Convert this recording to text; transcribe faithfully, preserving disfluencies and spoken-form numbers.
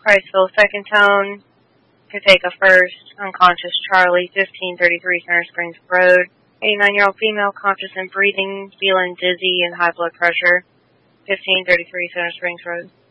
Priceville, second tone. Kateka first. Unconscious Charlie, fifteen thirty-three Center Springs Road. eighty-nine-year-old female, conscious and breathing, feeling dizzy and high blood pressure. fifteen thirty-three Center Springs Road.